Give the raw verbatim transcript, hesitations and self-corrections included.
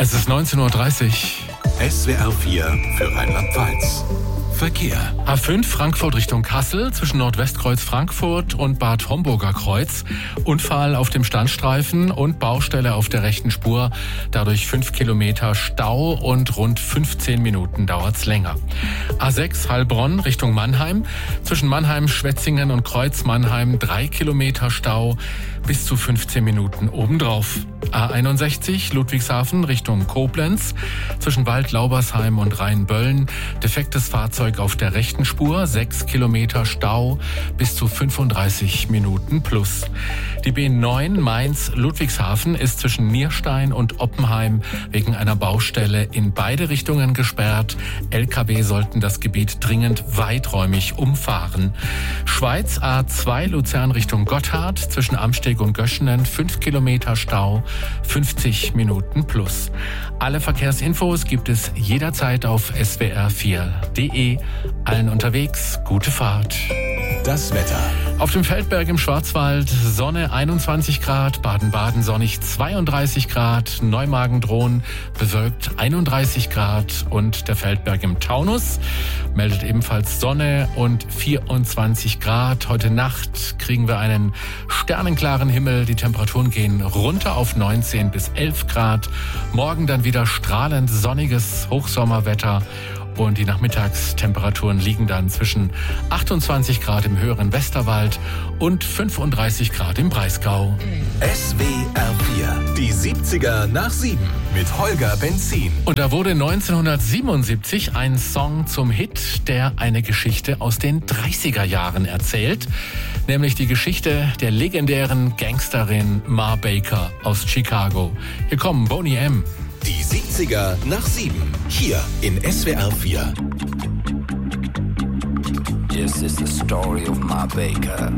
Es ist neunzehn Uhr dreißig. S W R vier für Rheinland-Pfalz. Verkehr. A fünf Frankfurt Richtung Kassel zwischen Nordwestkreuz Frankfurt und Bad Homburger Kreuz. Unfall auf dem Standstreifen und Baustelle auf der rechten Spur. Dadurch fünf Kilometer Stau und rund fünfzehn Minuten dauert's länger. A sechs Heilbronn Richtung Mannheim. Zwischen Mannheim, Schwetzingen und Kreuz Mannheim drei Kilometer Stau bis zu fünfzehn Minuten obendrauf. A einundsechzig Ludwigshafen Richtung Koblenz. Zwischen Wald-Laubersheim und Rheinböllen. Defektes Fahrzeug auf der rechten Spur, sechs Kilometer Stau bis zu fünfunddreißig Minuten plus. Die B neun Mainz-Ludwigshafen ist zwischen Nierstein und Oppenheim wegen einer Baustelle in beide Richtungen gesperrt. L K W sollten das Gebiet dringend weiträumig umfahren. Schweiz A zwei Luzern Richtung Gotthard zwischen Amsteg und Göschenen, fünf Kilometer Stau, fünfzig Minuten plus. Alle Verkehrsinfos gibt es jederzeit auf S W R vier punkt de. Allen unterwegs, gute Fahrt. Das Wetter. Auf dem Feldberg im Schwarzwald Sonne einundzwanzig Grad, Baden-Baden sonnig zweiunddreißig Grad, Neumagen-Dhron bewölkt einunddreißig Grad und der Feldberg im Taunus meldet ebenfalls Sonne und vierundzwanzig Grad. Heute Nacht kriegen wir einen sternenklaren Himmel, die Temperaturen gehen runter auf neunzehn bis elf Grad. Morgen dann wieder strahlend sonniges Hochsommerwetter. Und die Nachmittagstemperaturen liegen dann zwischen achtundzwanzig Grad im höheren Westerwald und fünfunddreißig Grad im Breisgau. S W R vier, die siebziger nach sieben mit Holger Benzin. Und da wurde neunzehnhundertsiebenundsiebzig ein Song zum Hit, der eine Geschichte aus den dreißiger Jahren erzählt. Nämlich die Geschichte der legendären Gangsterin Ma Baker aus Chicago. Hier kommen Boney M. Die siebziger nach sieben, hier in S W R vier. This is the story of Ma Baker.